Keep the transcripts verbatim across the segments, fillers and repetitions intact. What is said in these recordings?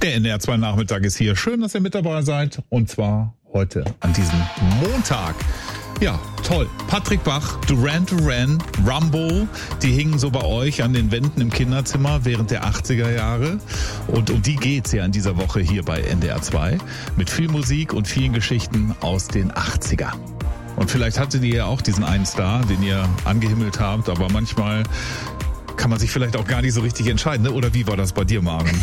Der N D R zwei Nachmittag ist hier. Schön, dass ihr mit dabei seid. Und zwar heute an diesem Montag. Ja, toll. Patrick Bach, Duran Duran, Rumbo, die hingen so bei euch an den Wänden im Kinderzimmer während der achtziger Jahre. Und um die geht's ja in dieser Woche hier bei N D R zwei. Mit viel Musik und vielen Geschichten aus den achtziger. Und vielleicht hattet ihr ja auch diesen einen Star, den ihr angehimmelt habt, aber manchmal kann man sich vielleicht auch gar nicht so richtig entscheiden, ne? Oder wie war das bei dir, Maren?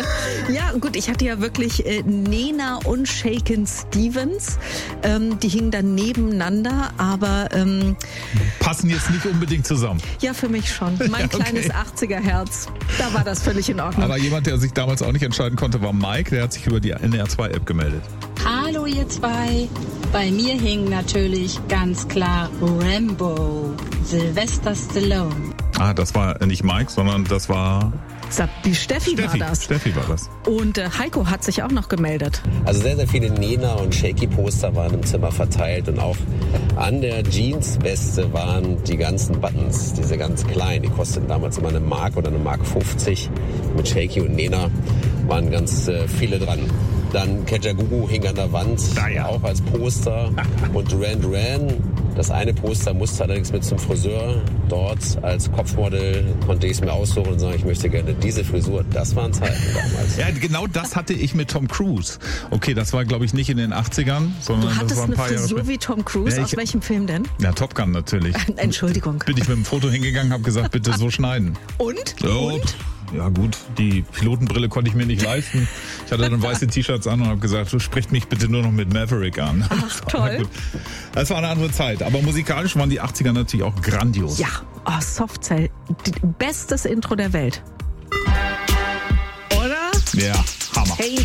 Ja, gut, ich hatte ja wirklich äh, Nena und Shakin' Stevens. Ähm, die hingen dann nebeneinander, aber ähm, passen jetzt nicht unbedingt zusammen. Ja, für mich schon. Mein okay. kleines achtziger-Herz, da war das völlig in Ordnung. Aber jemand, der sich damals auch nicht entscheiden konnte, war Mike. Der hat sich über die N D R zwei App gemeldet. Hallo ihr zwei. Bei mir hing natürlich ganz klar Rambo, Sylvester Stallone. Ah, das war nicht Mike, sondern das war... Die Steffi, Steffi war das. Steffi war das. Und äh, Heiko hat sich auch noch gemeldet. Also sehr, sehr viele Nena- und Shaky-Poster waren im Zimmer verteilt und auch an der Jeansweste waren die ganzen Buttons, diese ganz kleinen, die kosteten damals immer eine Mark oder eine Mark fünfzig. Mit Shaky und Nena waren ganz äh, viele dran. Dann Kajagoogoo hing an der Wand, ah, ja. auch als Poster. Und Duran Duran, das eine Poster musste allerdings mit zum Friseur. Dort als Kopfmodel konnte ich es mir aussuchen und sagen, ich möchte gerne diese Frisur. Das waren Zeiten damals. Ja, genau das hatte ich mit Tom Cruise. Okay, das war, glaube ich, nicht in den achtzigern, sondern du das war ein paar eine Frisur Jahre wie Tom Cruise? Ja, Aus ich, welchem Film denn? Ja, Top Gun natürlich. Entschuldigung. Bin ich mit dem Foto hingegangen, habe gesagt, bitte so schneiden. Und? Oh, Und? Ja gut, die Pilotenbrille konnte ich mir nicht leisten. Ich hatte dann weiße T-Shirts an und habe gesagt, du sprecht mich bitte nur noch mit Maverick an. Ach, toll. Das war eine andere Zeit. Aber musikalisch waren die achtziger natürlich auch grandios. Ja, oh, Softcell. Bestes Intro der Welt. Oder? Ja, Hammer. Hey,